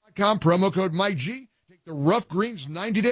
promo code MyG. Take the Rough Greens 90-day.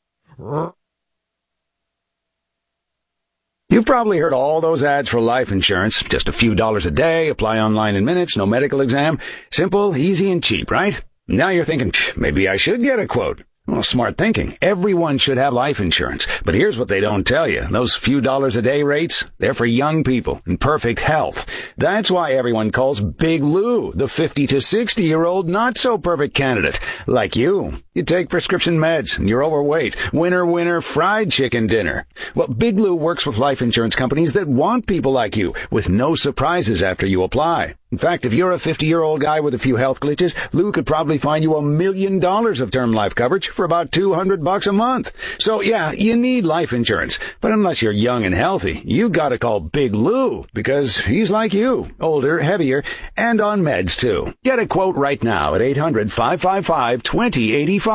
You've probably heard all those ads for life insurance. Just a few dollars a day, apply online in minutes, no medical exam. Simple, easy, and cheap, right? Now you're thinking, maybe I should get a quote. Well, smart thinking. Everyone should have life insurance. But here's what they don't tell you. Those few dollars a day rates, they're for young people in perfect health. That's why everyone calls Big Lou the 50 to 60-year-old not-so-perfect candidate. Like you. You take prescription meds and you're overweight. Winner, winner, fried chicken dinner. Well, Big Lou works with life insurance companies that want people like you with no surprises after you apply. In fact, if you're a 50-year-old guy with a few health glitches, Lou could probably find you $1 million of term life coverage for about $200 a month. So yeah, you need life insurance. But unless you're young and healthy, you gotta call Big Lou because he's like you, older, heavier, and on meds too. Get a quote right now at 800-555-2085.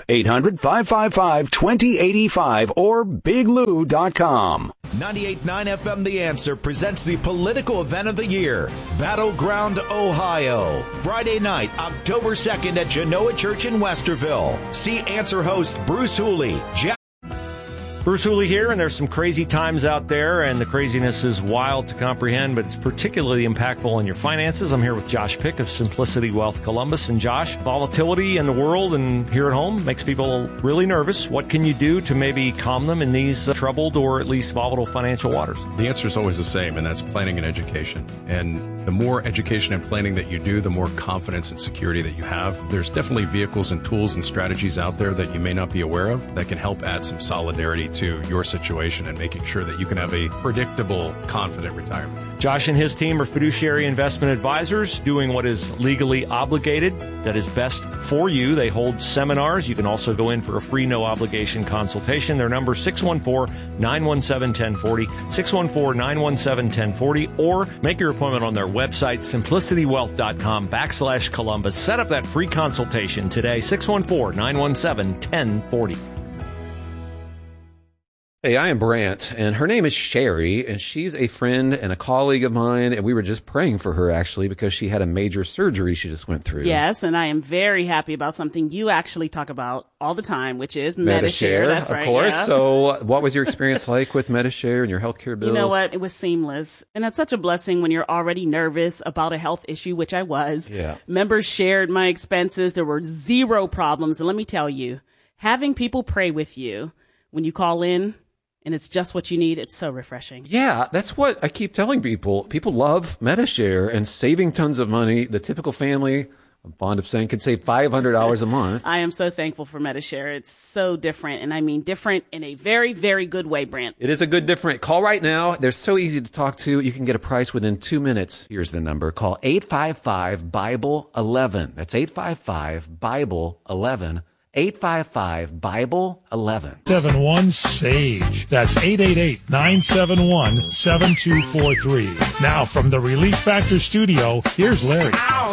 800-555-2085 or biglou.com. 98.9 FM The Answer presents the political event of the year, Battleground, Ohio. Friday night, October 2nd at Genoa Church in Westerville. See Answer host Bruce Hooley. Bruce Hooley here, and there's some crazy times out there, and the craziness is wild to comprehend, but it's particularly impactful on your finances. I'm here with Josh Pick of Simplicity Wealth Columbus. And Josh, volatility in the world and here at home makes people really nervous. What can you do to maybe calm them in these troubled or at least volatile financial waters? The answer is always the same, and that's planning and education. And the more education and planning that you do, the more confidence and security that you have. There's definitely vehicles and tools and strategies out there that you may not be aware of that can help add some solidarity to your situation and making sure that you can have a predictable, confident retirement. Josh and his team are fiduciary investment advisors doing what is legally obligated, that is best for you. They hold seminars. You can also go in for a free, no-obligation consultation. Their number is 614-917-1040, 614-917-1040, or make your appointment on their website, simplicitywealth.com/Columbus. Set up that free consultation today, 614-917-1040. Hey, I am Brant, and her name is Sherry, and she's a friend and a colleague of mine, and we were just praying for her, actually, because she had a major surgery she just went through. Yes, and I am very happy about something you actually talk about all the time, which is Medi-Share. That's right, of course. Yeah. So what was your experience like with Medi-Share and your healthcare bills? You know what? It was seamless, and that's such a blessing when you're already nervous about a health issue, which I was. Yeah. Members shared my expenses. There were zero problems, and let me tell you, having people pray with you when you call in, and it's just what you need, it's so refreshing. Yeah, that's what I keep telling people. People love Medi-Share and saving tons of money. The typical family, I'm fond of saying, can save $500 a month. I am so thankful for Medi-Share. It's so different, and I mean different in a very, very good way, Brant. It is a good different. Call right now. They're so easy to talk to. You can get a price within 2 minutes. Here's the number. Call 855-BIBLE-11. That's 855-BIBLE-11. 855-BIBLE-11. 71-SAGE. That's 888-971-7243. Now from the Relief Factor studio, here's Larry.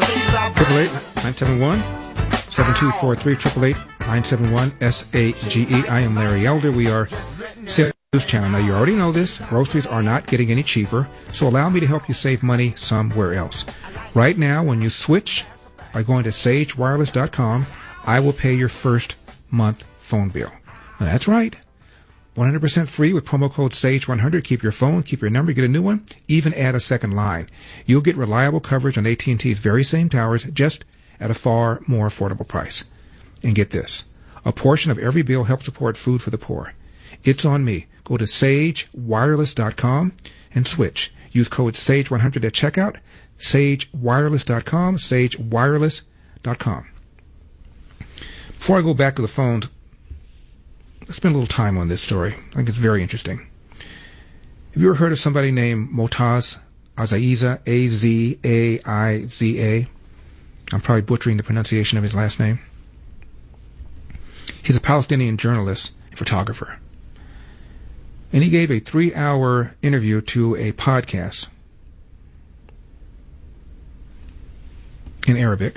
888-971-7243. 888-971-SAGE. I am Larry Elder. We are News Channel. Now, you already know this. Groceries are not getting any cheaper, so allow me to help you save money somewhere else. Right now, when you switch by going to sagewireless.com, I will pay your first month phone bill. Now, that's right. 100% free with promo code SAGE100. Keep your phone, keep your number, get a new one, even add a second line. You'll get reliable coverage on AT&T's very same towers, just at a far more affordable price. And get this. A portion of every bill helps support food for the poor. It's on me. Go to sagewireless.com and switch. Use code SAGE100 at checkout. sagewireless.com, sagewireless.com. Before I go back to the phones, let's spend a little time on this story. I think it's very interesting. Have you ever heard of somebody named Motaz Azaiza, A-Z-A-I-Z-A? I'm probably butchering the pronunciation of his last name. He's a Palestinian journalist and photographer. And he gave a 3-hour interview to a podcast in Arabic.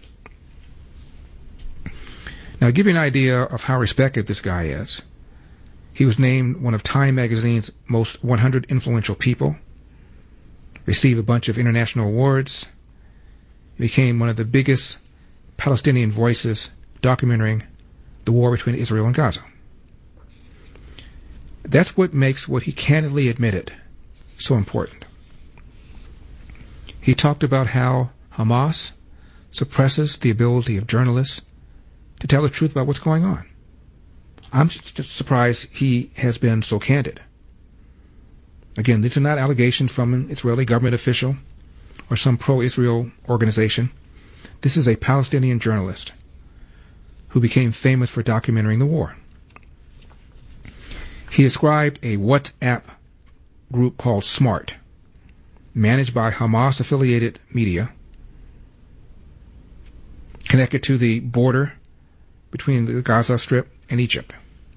Now, to give you an idea of how respected this guy is, he was named one of Time magazine's most 100 influential people, received a bunch of international awards, became one of the biggest Palestinian voices documenting the war between Israel and Gaza. That's what makes what he candidly admitted so important. He talked about how Hamas suppresses the ability of journalists to tell the truth about what's going on. I'm just surprised he has been so candid. Again, these are not allegations from an Israeli government official or some pro-Israel organization. This is a Palestinian journalist who became famous for documenting the war. He described a WhatsApp group called SMART, managed by Hamas-affiliated media, connected to the border between the Gaza Strip and Egypt.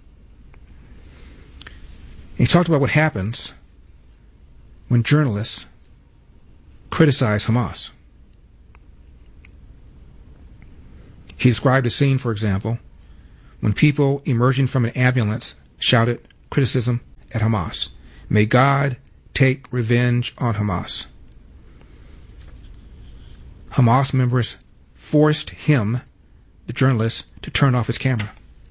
He talked about what happens when journalists criticize Hamas. He described a scene, for example, when people emerging from an ambulance shouted criticism at Hamas. May God take revenge on Hamas. Hamas members forced him, the journalist, to turn off his camera.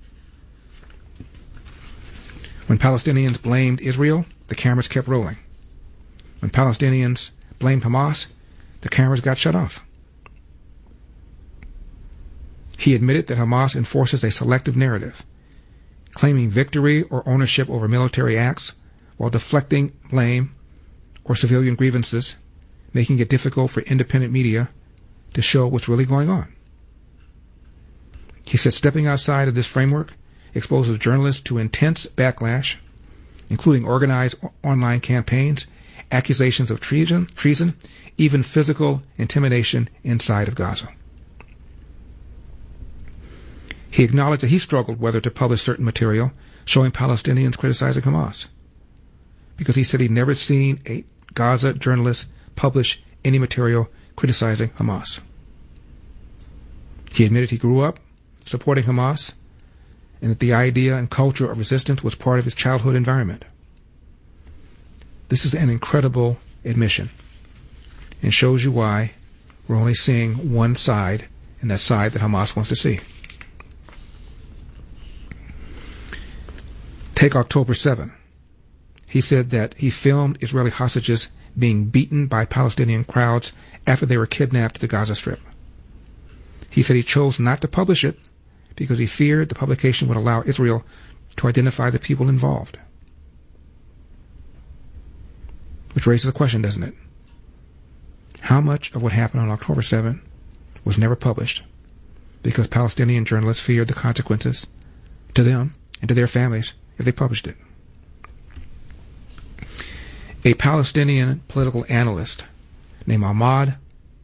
When Palestinians blamed Israel, the cameras kept rolling. When Palestinians blamed Hamas, the cameras got shut off. He admitted that Hamas enforces a selective narrative, claiming victory or ownership over military acts while deflecting blame or civilian grievances, making it difficult for independent media to show what's really going on. He said stepping outside of this framework exposes journalists to intense backlash, including organized online campaigns, accusations of treason, even physical intimidation inside of Gaza. He acknowledged that he struggled whether to publish certain material showing Palestinians criticizing Hamas, because he said he'd never seen a Gaza journalist publish any material criticizing Hamas. He admitted he grew up supporting Hamas and that the idea and culture of resistance was part of his childhood environment. This is an incredible admission and shows you why we're only seeing one side, and that side that Hamas wants to see. Take October 7. He said that he filmed Israeli hostages being beaten by Palestinian crowds after they were kidnapped to the Gaza Strip. He said he chose not to publish it because he feared the publication would allow Israel to identify the people involved. Which raises a question, doesn't it? How much of what happened on October 7 was never published because Palestinian journalists feared the consequences to them and to their families if they published it? A Palestinian political analyst named Ahmad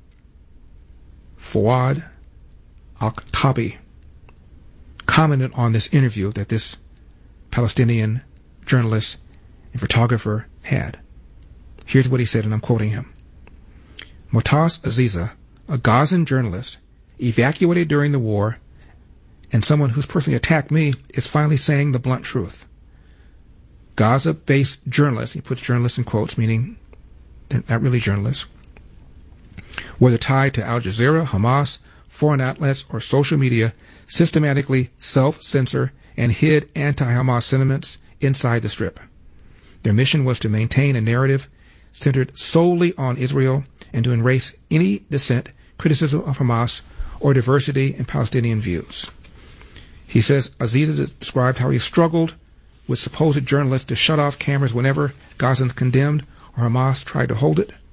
Fawad Al-Khattabi commented on this interview that this Palestinian journalist and photographer had. Here's what he said, and I'm quoting him. Motaz Aziza, a Gazan journalist, evacuated during the war, and someone who's personally attacked me, is finally saying the blunt truth. Gaza-based journalists, he puts journalists in quotes, meaning they're not really journalists, whether tied to Al Jazeera, Hamas, foreign outlets, or social media, systematically self-censor and hid anti-Hamas sentiments inside the Strip. Their mission was to maintain a narrative centered solely on Israel and to erase any dissent, criticism of Hamas, or diversity in Palestinian views. He says Aziza described how he struggled with supposed journalists to shut off cameras whenever Gazans condemned or Hamas tried to hold it.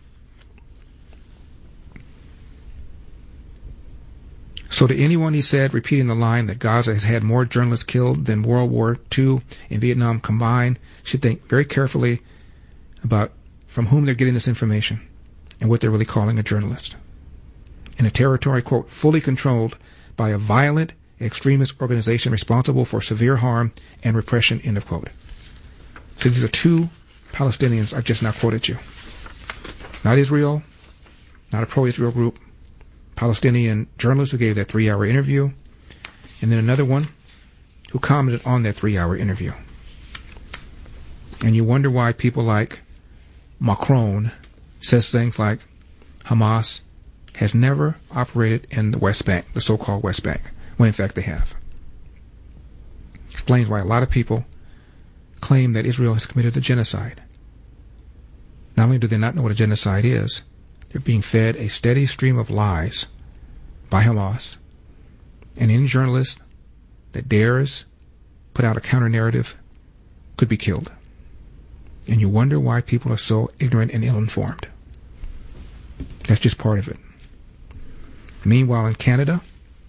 So to anyone, he said, repeating the line that Gaza has had more journalists killed than World War II and Vietnam combined, should think very carefully about from whom they're getting this information and what they're really calling a journalist. In a territory, quote, fully controlled by a violent extremist organization responsible for severe harm and repression, end of quote. So these are two Palestinians I've just now quoted you. Not Israel, not a pro-Israel group, Palestinian journalist who gave that 3-hour interview, and then another one who commented on that 3-hour interview. And you wonder why people like Macron says things like Hamas has never operated in the West Bank, the so-called West Bank, when in fact they have. Explains why a lot of people claim that Israel has committed a genocide. Not only do they not know what a genocide is, they're being fed a steady stream of lies by Hamas, and any journalist that dares put out a counter-narrative could be killed. And you wonder why people are so ignorant and ill-informed. That's just part of it. Meanwhile, in Canada,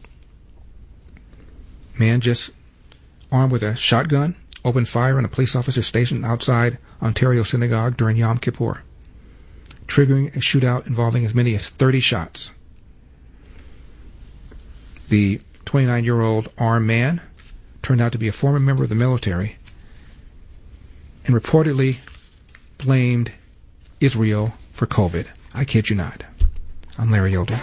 man just armed with a shotgun opened fire on a police officer stationed outside Ontario Synagogue during Yom Kippur, triggering a shootout involving as many as 30 shots. The 29-year-old armed man turned out to be a former member of the military and reportedly blamed Israel for COVID. I kid you not. I'm Larry Elder.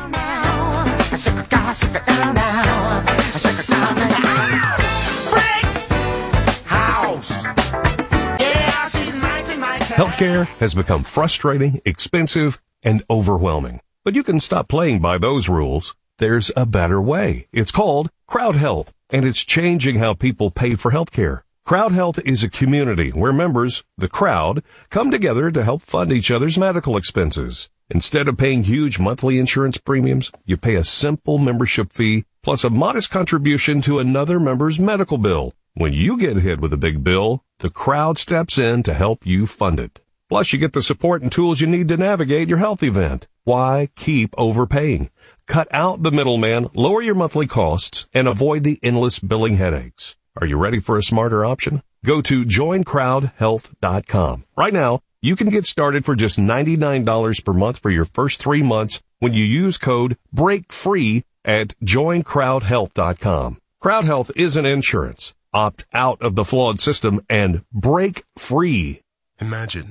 Healthcare has become frustrating, expensive, and overwhelming. But you can stop playing by those rules. There's a better way. It's called Crowd Health, and it's changing how people pay for healthcare. Crowd Health is a community where members, the crowd, come together to help fund each other's medical expenses. Instead of paying huge monthly insurance premiums, you pay a simple membership fee plus a modest contribution to another member's medical bill. When you get hit with a big bill, the crowd steps in to help you fund it. Plus, you get the support and tools you need to navigate your health event. Why keep overpaying? Cut out the middleman, lower your monthly costs, and avoid the endless billing headaches. Are you ready for a smarter option? Go to joincrowdhealth.com. Right now, you can get started for just $99 per month for your first 3 months when you use code BREAKFREE at joincrowdhealth.com. Crowd Health isn't insurance. Opt out of the flawed system and break free. Imagine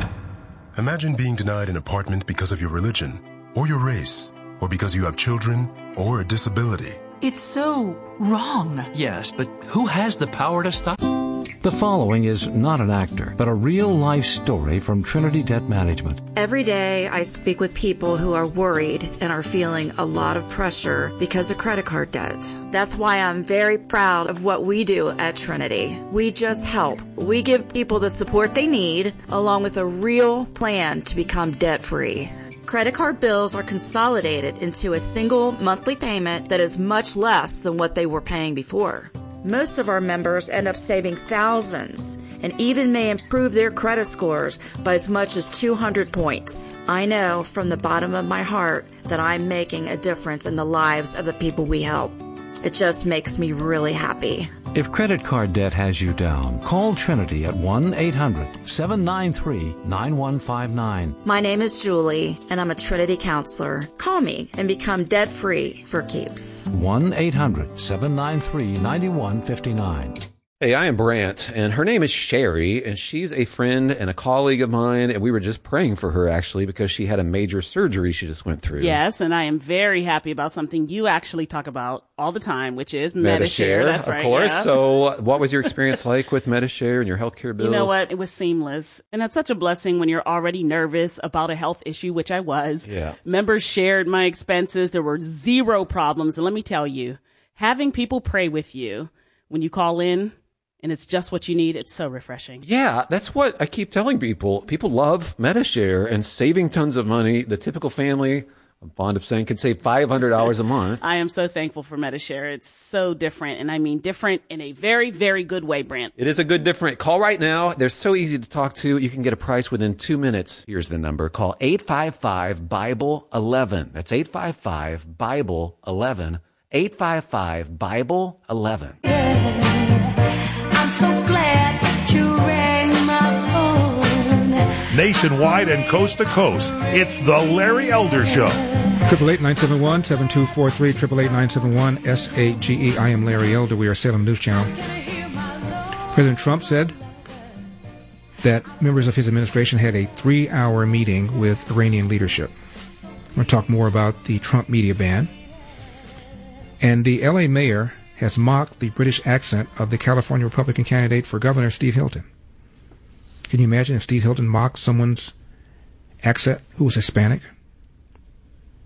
being denied an apartment because of your religion or your race or because you have children or a disability. It's so wrong. Yes, but who has the power to stop? The following is not an actor, but a real-life story from Trinity Debt Management. Every day I speak with people who are worried and are feeling a lot of pressure because of credit card debt. That's why I'm very proud of what we do at Trinity. We just help. We give people the support they need, along with a real plan to become debt-free. Credit card bills are consolidated into a single monthly payment that is much less than what they were paying before. Most of our members end up saving thousands and even may improve their credit scores by as much as 200 points. I know from the bottom of my heart that I'm making a difference in the lives of the people we help. It just makes me really happy. If credit card debt has you down, call Trinity at 1-800-793-9159. My name is Julie, and I'm a Trinity counselor. Call me and become debt-free for keeps. 1-800-793-9159. Hey, I am Brant, and her name is Sherry, and she's a friend and a colleague of mine, and we were just praying for her, actually, because she had a major surgery she just went through. Yes, and I am very happy about something you actually talk about all the time, which is Medi-Share. That's right. Of course. Yeah. So what was your experience like with Medi-Share and your healthcare bills? You know what? It was seamless. And that's such a blessing when you're already nervous about a health issue, which I was. Yeah. Members shared my expenses. There were zero problems. And let me tell you, having people pray with you when you call in, and it's just what you need, it's so refreshing. Yeah, that's what I keep telling people. People love Medi-Share and saving tons of money. The typical family, I'm fond of saying, can save $500 a month. I am so thankful for Medi-Share. It's so different, and I mean different in a very, very good way, Brant. It is a good different. Call right now. They're so easy to talk to. You can get a price within 2 minutes. Here's the number. Call 855-BIBLE-11. That's 855-BIBLE-11. 855-BIBLE-11. I'm so glad that you rang my phone. Nationwide and coast to coast, it's the Larry Elder Show. 888-971-7243, 888-971-SAGE. I am Larry Elder. We are Salem News Channel. President Trump said that members of his administration had a 3-hour meeting with Iranian leadership. I'm going to talk more about the Trump media ban. And the L.A. mayor has mocked the British accent of the California Republican candidate for governor, Steve Hilton. Can you imagine if Steve Hilton mocked someone's accent who was Hispanic?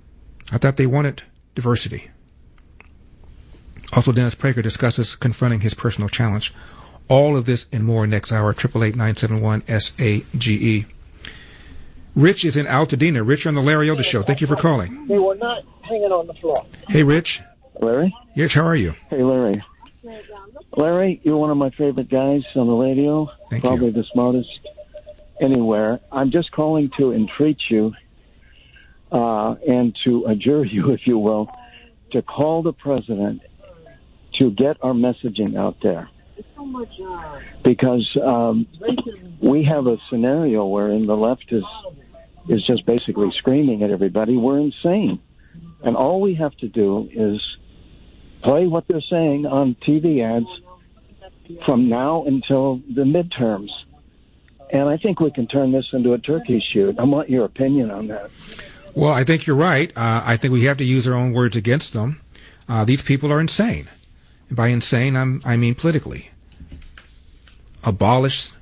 I thought they wanted diversity. Also, Dennis Prager discusses confronting his personal challenge. All of this and more next hour, 888-971-SAGE. Rich is in Altadena. Rich, you're on the Larry Elder Show. Thank you for calling. They were not hanging on the floor. Hey, Rich. Larry? Yes, how are you? Hey, Larry. Larry, you're one of my favorite guys on the radio. Thank Probably you. the smartest anywhere. I'm just calling to entreat you and to adjure you, if you will, to call the president to get our messaging out there. Because we have a scenario wherein the left is just basically screaming at everybody, we're insane. And all we have to do is play what they're saying on TV ads from now until the midterms. And I think we can turn this into a turkey shoot. I want your opinion on that. Well, I think you're right. I think we have to use our own words against them. These people are insane. And by insane, I mean politically. Abolish